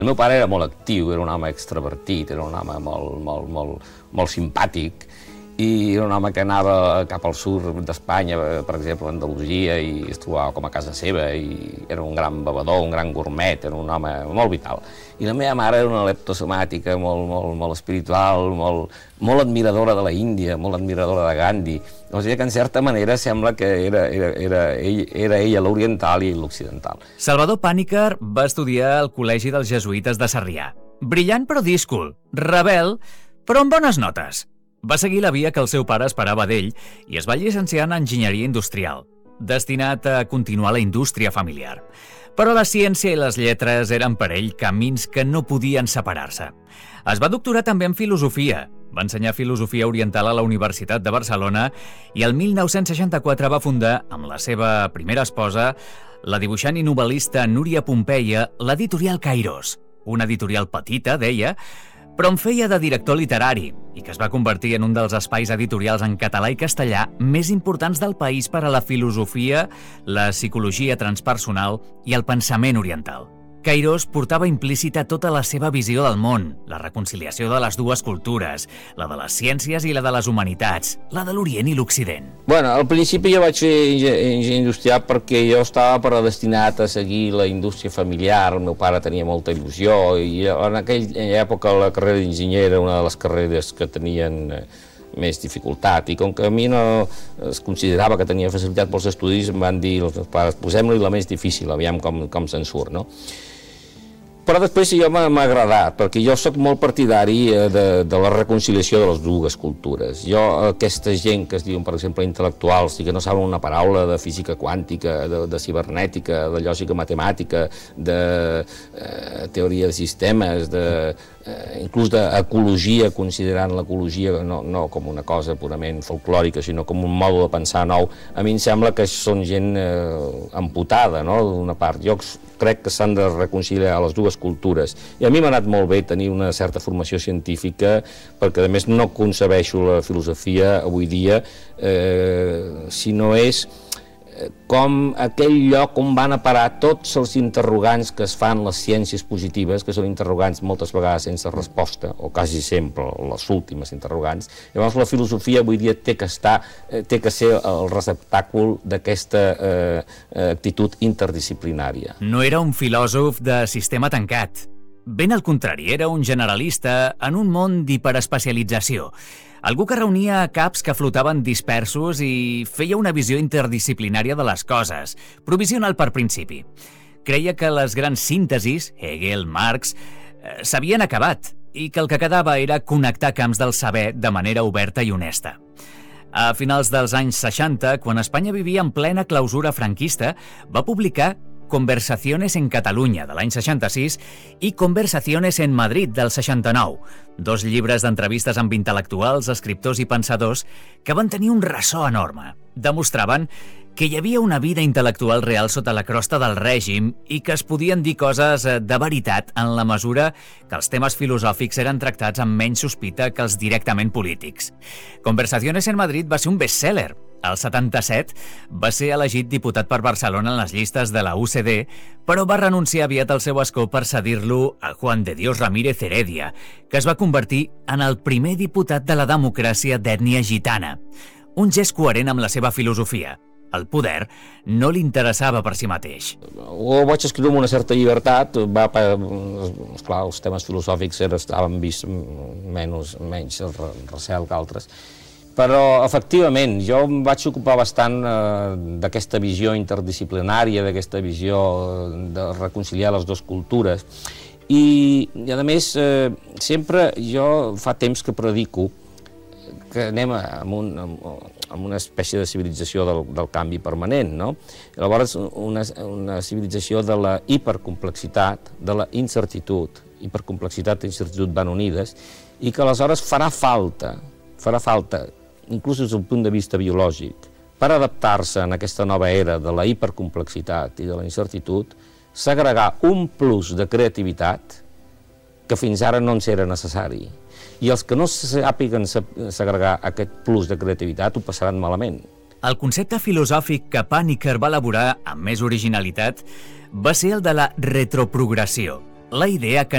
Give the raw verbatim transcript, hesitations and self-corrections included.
El meu pare era molt actiu, era un home extravertit, era un home molt, molt, molt, molt simpàtic, i era un home que anava cap al sud d'Espanya, per exemple, a Andalusia, i es trobava com a casa seva, i era un gran bevedor, un gran gourmet, era un home molt vital. I la meva mare era una leptosomàtica, molt, molt, molt espiritual, molt, molt admiradora de la Índia, molt admiradora de Gandhi. O sigui que, en certa manera, sembla que era, era, era, ell, era ella l'oriental i l'occidental. Salvador Pàniker va estudiar al Col·legi dels Jesuïtes de Sarrià. Brillant però díscol, rebel, però amb bones notes. Va seguir la via que el seu pare esperava d'ell i es va llicenciar en enginyeria industrial, destinat a continuar la indústria familiar. Però la ciència i les lletres eren per ell camins que no podien separar-se. Es va doctorar també en filosofia, va ensenyar filosofia oriental a la Universitat de Barcelona i el mil nou-cents seixanta-quatre va fundar, amb la seva primera esposa, la dibuixant i novel·lista Núria Pompeia, l'editorial Kairos, una editorial petita, deia, però en feia de director literari i que es va convertir en un dels espais editorials en català i castellà més importants del país per a la filosofia, la psicologia transpersonal i el pensament oriental. Kairos portava implícita tota la seva visió del món, la reconciliació de les dues cultures, la de les ciències i la de les humanitats, la de l'Orient i l'Occident. Bueno, al principi jo vaig fer enginyeria industrial perquè jo estava predestinat a seguir la indústria familiar, el meu pare tenia molta il·lusió i en aquella època la carrera d'enginyer era una de les carreres que tenien més dificultat i com que a mi no es considerava que tenia facilitat pels estudis em van dir els meus pares, posem-li la més difícil, aviam com, com se'n surt, no? Però després jo m'ha agradat, perquè jo sóc molt partidari de, de la reconciliació de les dues cultures. Jo, aquesta gent que es diuen, per exemple, intel·lectuals i que no saben una paraula de física quàntica, de, de cibernètica, de lògica matemàtica, de eh, teoria de sistemes, de, eh, inclús d'ecologia, considerant l'ecologia no, no com una cosa purament folclòrica, sinó com un mode de pensar nou, a mi em sembla que són gent eh, amputada, no?, d'una part. Jo crec que s'han de reconciliar les dues cultures. I a mi m'ha anat molt bé tenir una certa formació científica, perquè a més no concebeixo la filosofia avui dia, eh, si no és com aquell lloc on van a parar tots els interrogants que es fan les ciències positives, que són interrogants moltes vegades sense resposta, o quasi sempre les últimes interrogants. Llavors la filosofia avui dia té que estar, té que ser el receptàcul d'aquesta eh, actitud interdisciplinària. No era un filòsof de sistema tancat. Ben al contrari, era un generalista en un món d'hiperespecialització. Algú que reunia caps que flotaven dispersos i feia una visió interdisciplinària de les coses, provisional per principi. Creia que les grans síntesis, Hegel, Marx, eh, s'havien acabat i que el que quedava era connectar camps del saber de manera oberta i honesta. A finals dels anys seixanta, quan Espanya vivia en plena clausura franquista, va publicar Conversaciones en Catalunya, de l'any seixanta-sis, i Conversaciones en Madrid, del seixanta-nou, dos llibres d'entrevistes amb intel·lectuals, escriptors i pensadors que van tenir un ressò enorme. Demostraven que hi havia una vida intel·lectual real sota la crosta del règim i que es podien dir coses de veritat en la mesura que els temes filosòfics eren tractats amb menys sospita que els directament polítics. Conversaciones en Madrid va ser un best-seller. Al setanta-set va ser elegit diputat per Barcelona en les llistes de la U C D, però va renunciar aviat al seu escó per cedir-lo a Juan de Dios Ramírez Heredia, que es va convertir en el primer diputat de la democràcia d'ètnia gitana. Un gest coherent amb la seva filosofia. El poder no li interessava per si mateix. Ho vaig escriure amb una certa llibertat, va, esclar, els temes filosòfics estaven vist menys, menys recel que altres, però efectivament jo em vaig ocupar bastant eh, d'aquesta visió interdisciplinària, d'aquesta visió de reconciliar les dues cultures i, i a més eh, sempre jo fa temps que predico que anem amb, un, amb una espècie de civilització del, del canvi permanent, no? Llavors una, una civilització de la hipercomplexitat, de la incertitud, hipercomplexitat i incertitud van unides i que aleshores farà falta, farà falta inclús des del punt de vista biològic, per adaptar-se en aquesta nova era de la hipercomplexitat i de la incertitud, s'agregar un plus de creativitat que fins ara no ens era necessari. I els que no sàpiguen s'agregar aquest plus de creativitat ho passaran malament. El concepte filosòfic que Pàniker va elaborar amb més originalitat va ser el de la retroprogressió, la idea que